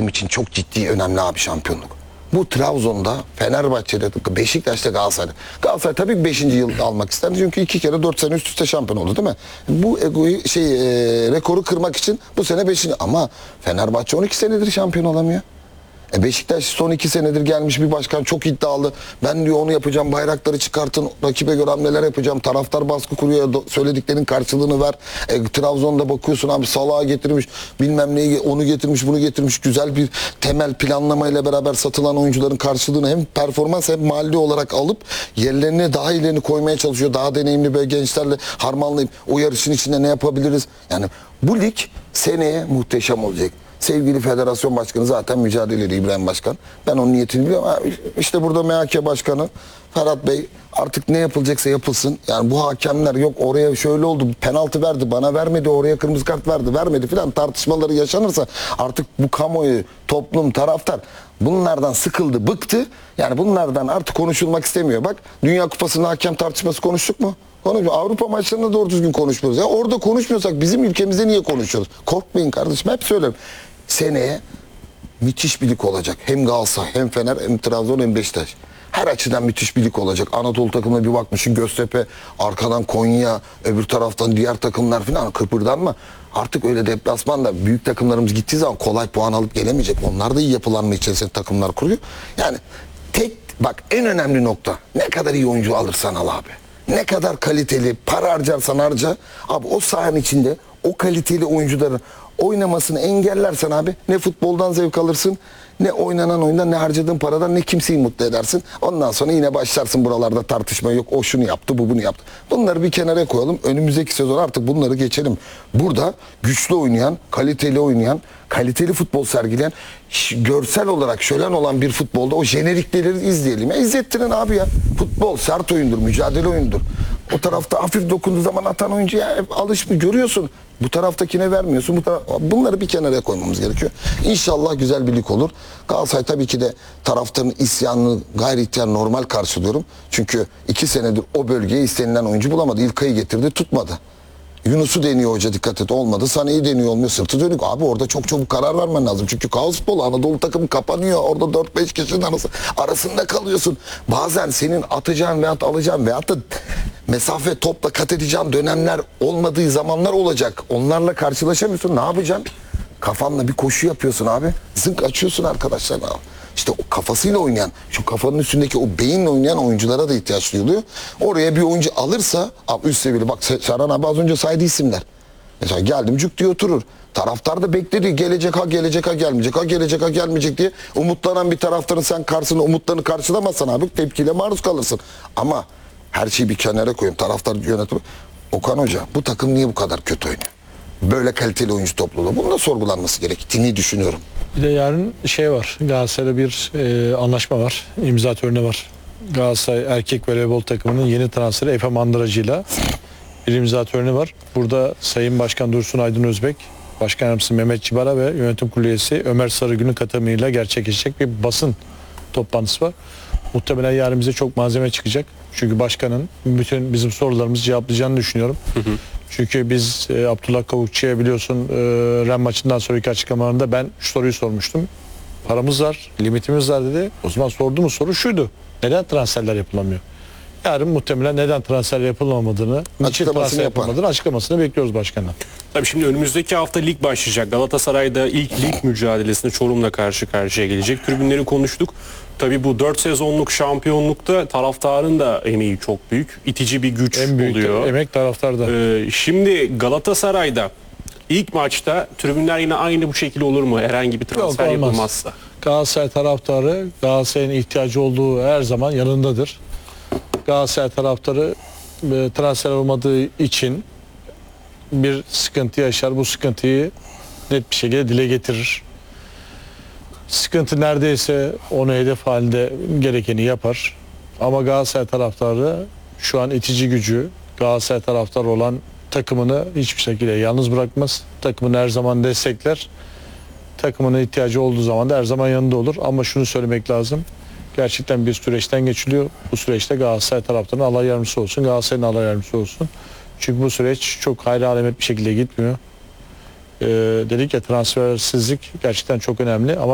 takım için çok ciddi, önemli abi şampiyonluk. Bu Trabzon'da, Fenerbahçe'de, Beşiktaş'ta, Galatasaray'da. Galatasaray tabii 5. yıl almak isterdi. Çünkü 2 kere 4 sene üst üste şampiyon oldu değil mi? Bu rekoru kırmak için bu sene 5. Ama Fenerbahçe 12 senedir şampiyon olamıyor. Beşiktaş son 2 senedir gelmiş bir başkan, çok iddialı. Ben diyor onu yapacağım, bayrakları çıkartın, rakibe göre hamleler yapacağım. Taraftar baskı kuruyor, söylediklerinin karşılığını ver. Trabzon'da bakıyorsun abi, Salah'ı getirmiş, bilmem neyi, onu getirmiş, bunu getirmiş. Güzel bir temel planlamayla beraber satılan oyuncuların karşılığını hem performans hem mali olarak alıp yerlerine daha iyilerini koymaya çalışıyor. Daha deneyimli böyle gençlerle harmanlayıp o yarışın içinde ne yapabiliriz? Yani bu lig seneye muhteşem olacak. Sevgili federasyon başkanı zaten mücadeleli, İbrahim Başkan. Ben onun niyetini biliyorum. İşte burada MHK Başkanı Ferhat Bey, artık ne yapılacaksa yapılsın. Yani bu hakemler yok oraya şöyle oldu, penaltı verdi, bana vermedi, oraya kırmızı kart vermedi filan tartışmaları yaşanırsa artık bu kamuoyu, toplum, taraftar bunlardan sıkıldı, bıktı. Yani bunlardan artık konuşulmak istemiyor. Bak, Dünya Kupası'nda hakem tartışması konuştuk mu? Avrupa maçlarında doğru düzgün konuşmuyoruz. Ya orada konuşmuyorsak bizim ülkemizde niye konuşuyoruz? Korkmayın kardeşim, hep söylerim. Seneye müthiş bir lig olacak. Hem Galatasaray, hem Fener, hem Trabzon, hem Beşiktaş. Her açıdan müthiş bir lig olacak. Anadolu takımına bir bakmışsın, Göztepe, arkadan Konya, öbür taraftan diğer takımlar falan kıpırdanma. Artık öyle deplasmanda büyük takımlarımız gittiği zaman kolay puan alıp gelemeyecek. Onlar da iyi yapılanma içerisinde takımlar kuruyor. Yani bak, en önemli nokta, ne kadar iyi oyuncu alırsan al abi. Ne kadar kaliteli para harcarsan harca abi, o sahanın içinde o kaliteli oyuncuların oynamasını engellersen abi, ne futboldan zevk alırsın, ne oynanan oyundan, ne harcadığın paradan, ne kimseyi mutlu edersin. Ondan sonra yine başlarsın buralarda tartışma, yok o şunu yaptı, bu bunu yaptı. Bunları bir kenara koyalım. Önümüzdeki sezon artık bunları geçelim. Burada güçlü oynayan, kaliteli oynayan, kaliteli futbol sergileyen, görsel olarak şölen olan bir futbolda o jenerikleri izleyelim. İzlettirin abi ya. Futbol sert oyundur, mücadele oyundur. O tarafta hafif dokunduğu zaman atan oyuncu ya alışmış, görüyorsun. Bu taraftakine vermiyorsun. Bunları bir kenara koymamız gerekiyor. İnşallah güzel bir lig olur. Galatasaray tabii ki de taraftarın isyanını gayri ihtiyar normal karşılıyorum. Çünkü 2 senedir o bölgeye istenilen oyuncu bulamadı. İlkay'ı getirdi, tutmadı. Yunus'u deniyor hoca, dikkat et, olmadı. Sané'yi deniyor, olmuyor, sırtı dönük. Abi orada çok çabuk karar vermen lazım. Çünkü kaos futbol, Anadolu takımı kapanıyor. Orada 4-5 kişinin arasında kalıyorsun. Bazen senin atacağın veyahut alacağın veyahut da mesafe topla kat edeceğin dönemler olmadığı zamanlar olacak. Onlarla karşılaşamıyorsun. Ne yapacaksın? Kafanla bir koşu yapıyorsun abi. Zınk açıyorsun arkadaşlarına. İşte o kafasıyla oynayan, şu kafanın üstündeki o beyinle oynayan oyunculara da ihtiyaç duyuluyor. Oraya bir oyuncu alırsa, abi üst seviyeli, bak Serhan abi az önce saydı isimler. Mesela geldim cuk diye oturur. Taraftar da bekledi, gelecek ha gelecek ha gelmeyecek, ha gelecek ha gelmeyecek diye umutlanan bir taraftarın sen karşısında umutlarını karşılamazsan abi tepkiyle maruz kalırsın. Ama her şeyi bir kenara koyayım, taraftar yönetimi. Okan Hoca, bu takım niye bu kadar kötü oynuyor? Böyle kaliteli oyuncu topluluğu. Bunun da sorgulanması gerektiğini düşünüyorum. Bir de yarın var. Galatasaray'da bir anlaşma var. İmza töreni var. Galatasaray erkek voleybol takımının yeni transferi Efe Mandıracı'yla bir imza töreni var. Burada Sayın Başkan Dursun Aydın Özbek, Başkan Yardımcısı Mehmet Çibara ve Yönetim Kurulu üyesi Ömer Sarıgün'ün katılımıyla gerçekleşecek bir basın toplantısı var. Muhtemelen yarın bize çok malzeme çıkacak. Çünkü başkanın bütün bizim sorularımızı cevaplayacağını düşünüyorum. Çünkü biz Abdullah Kavukçu'ya biliyorsun Ren maçından sonraki açıklamalarında ben şu soruyu sormuştum. Paramız var, limitimiz var dedi. O zaman sorduğumuz soru şuydu. Neden transferler yapılamıyor? Yarın muhtemelen neden transfer yapılamadığını, niçin transfer yapılmadığını açıklamasını bekliyoruz başkandan. Tabii şimdi önümüzdeki hafta lig başlayacak. Galatasaray'da ilk lig mücadelesinde Çorum'la karşı karşıya gelecek. Tribünleri konuştuk. Tabii bu 4 sezonluk şampiyonlukta taraftarın da emeği çok büyük. İtici bir güç oluyor. Emek taraftarda. Şimdi Galatasaray'da ilk maçta tribünler yine aynı bu şekilde olur mu? Herhangi bir transfer yapılmazsa. Galatasaray taraftarı Galatasaray'ın ihtiyacı olduğu her zaman yanındadır. Galatasaray taraftarı transfer olmadığı için bir sıkıntı yaşar. Bu sıkıntıyı net bir şekilde dile getirir. Sıkıntı neredeyse onu hedef halinde gerekeni yapar. Ama Galatasaray taraftarı şu an itici gücü, Galatasaray taraftarı olan takımını hiçbir şekilde yalnız bırakmaz. Takımını her zaman destekler. Takımına ihtiyacı olduğu zaman da her zaman yanında olur. Ama şunu söylemek lazım. Gerçekten bir süreçten geçiliyor. Bu süreçte Galatasaray taraftarının Allah yardımcısı olsun, Galatasaray'ın Allah yardımcısı olsun. Çünkü bu süreç çok hayra alamet bir şekilde gitmiyor. Dedik ya, transfersizlik gerçekten çok önemli ama